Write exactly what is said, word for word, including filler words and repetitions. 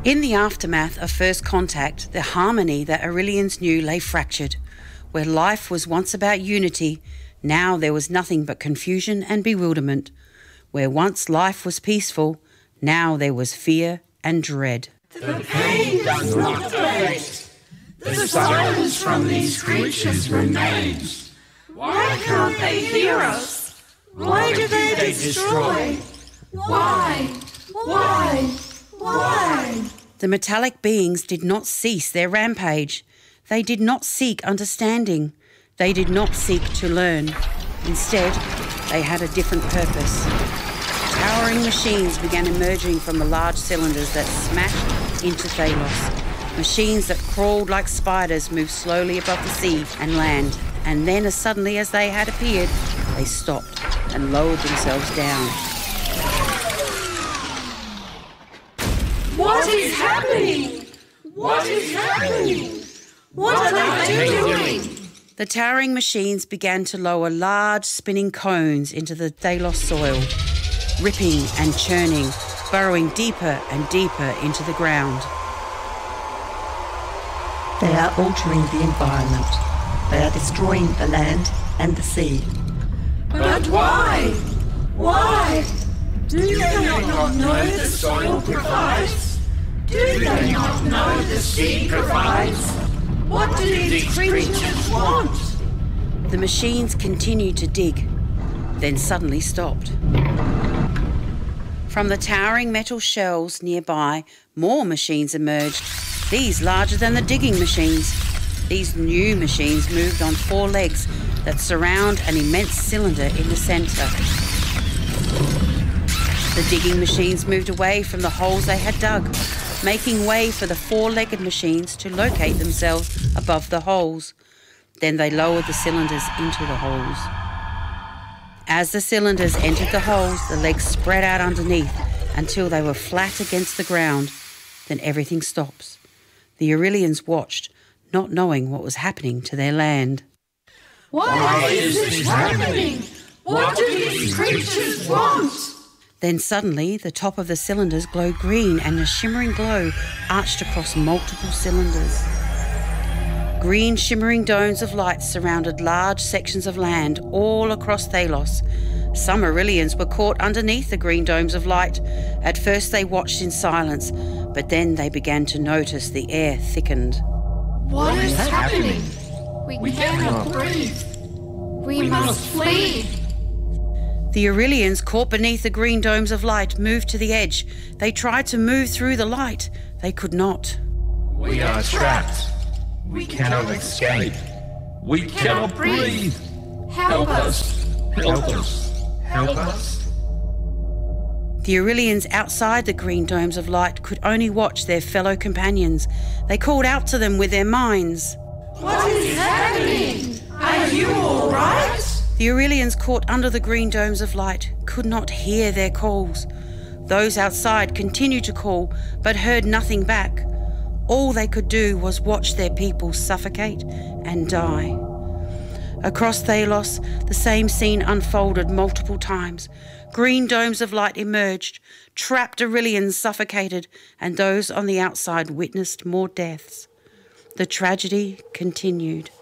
In the aftermath of first contact, the harmony that Aurelians knew lay fractured. Where life was once about unity, now there was nothing but confusion and bewilderment. Where once life was peaceful, now there was fear and dread. The pain does not abate. The silence from these creatures remains. Why can't they hear us? Why do they destroy? Why? Why? Why? The metallic beings did not cease their rampage. They did not seek understanding. They did not seek to learn. Instead, they had a different purpose. Towering machines began emerging from the large cylinders that smashed into Thalos. Machines that crawled like spiders moved slowly above the sea and land, and then as suddenly as they had appeared, they stopped and lowered themselves down. What is happening? What is happening? What are they doing? The towering machines began to lower large spinning cones into the Thalos soil, ripping and churning, burrowing deeper and deeper into the ground. They are altering the environment. They are destroying the land and the sea. But why? Why? Do they not know the soil provides? Do they not know the sea provides? What do these creatures want? The machines continued to dig, then suddenly stopped. From the towering metal shells nearby, more machines emerged, these larger than the digging machines. These new machines moved on four legs that surround an immense cylinder in the centre. The digging machines moved away from the holes they had dug, making way for the four-legged machines to locate themselves above the holes. Then they lowered the cylinders into the holes. As the cylinders entered the holes, the legs spread out underneath until they were flat against the ground. Then everything stops. The Aurelians watched, not knowing what was happening to their land. Why is this happening? What do these creatures want? Then suddenly the top of the cylinders glowed green and a shimmering glow arched across multiple cylinders. Green shimmering domes of light surrounded large sections of land all across Thalos. Some Aurelians were caught underneath the green domes of light. At first they watched in silence, but then they began to notice the air thickened. What is happening? We, we cannot breathe. We must flee. The Aurelians, caught beneath the green domes of light, moved to the edge. They tried to move through the light. They could not. We are trapped. We cannot escape. We cannot breathe. Help us. Help us. Help us. The Aurelians outside the green domes of light could only watch their fellow companions. They called out to them with their minds. What is happening? Are you all right? The Aurelians caught under the green domes of light could not hear their calls. Those outside continued to call but heard nothing back. All they could do was watch their people suffocate and die. Across Thalos, the same scene unfolded multiple times. Green domes of light emerged, trapped Aurelians suffocated, and those on the outside witnessed more deaths. The tragedy continued.